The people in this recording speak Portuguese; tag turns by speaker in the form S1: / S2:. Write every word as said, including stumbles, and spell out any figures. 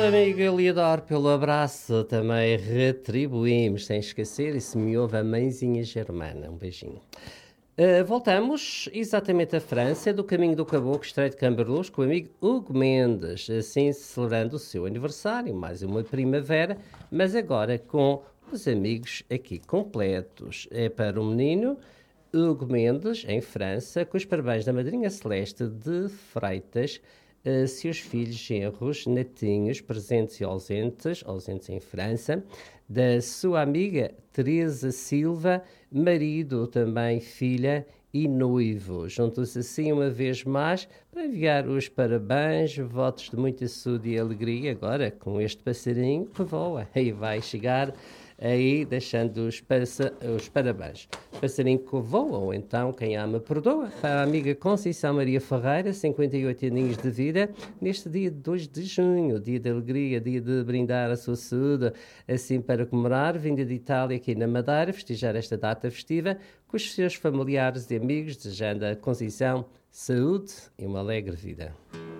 S1: Amiga Eliador, pelo abraço também retribuímos, sem esquecer, e se me ouve a mãezinha Germana. Um beijinho. Uh, voltamos exatamente à França, do caminho do Caboclo, Estreito de Camberluz, com o amigo Hugo Mendes, assim celebrando o seu aniversário, mais uma primavera, mas agora com os amigos aqui completos. É para o menino Hugo Mendes, em França, com os parabéns da madrinha Celeste de Freitas, uh, seus filhos, genros, netinhos, presentes e ausentes, ausentes em França, da sua amiga Teresa Silva, marido, também filha e noivo. Juntam-se assim uma vez mais para enviar os parabéns, votos de muita saúde e alegria, agora com este passarinho que voa e vai chegar aí deixando os, passa, os parabéns. Passarinho que voa, ou então quem ama perdoa. Para a amiga Conceição Maria Ferreira, cinquenta e oito aninhos de vida, neste dia dois de junho, dia de alegria, dia de brindar a sua saúde, assim para comemorar, vinda de Itália aqui na Madeira, festejar esta data festiva com os seus familiares e amigos, desejando a Conceição saúde e uma alegre vida.